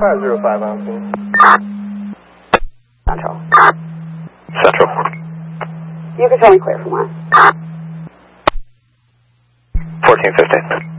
505 on scene. Central. Central. You can tell me clear from where. 1415.